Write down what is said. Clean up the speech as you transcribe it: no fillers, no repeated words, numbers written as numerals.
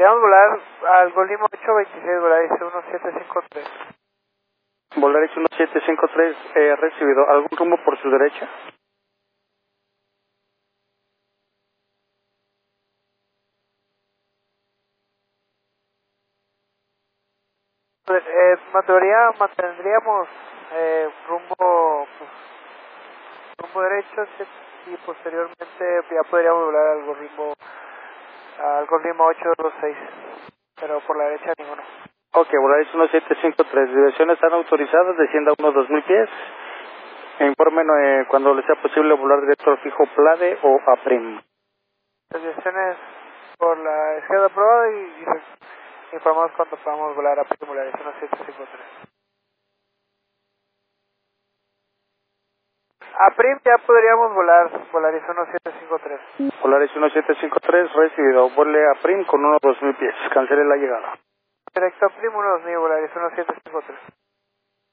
Queríamos volar al Golima 826, Volaris 1753. Volaris 1753, recibido. ¿Algún rumbo por su derecha? Pues, mantendríamos rumbo, pues, rumbo derecho y posteriormente ya podríamos volar al Golima 826, pero por la derecha ninguno. Ok, Volaris 1753, direcciones están autorizadas, descienda a unos 2000 pies. Infórmenos cuando le sea posible volar director fijo PLADE o APRIM. Las direcciones por la izquierda aprobada y informamos cuando podamos volar a Prim, Volaris 1753. A Prim ya podríamos volar Volaris 1753. Volaris 1753, recibido. Vuele a PRIM con unos 2000 pies. Cancele la llegada. Directo a Prim 12000, Volaris 1753.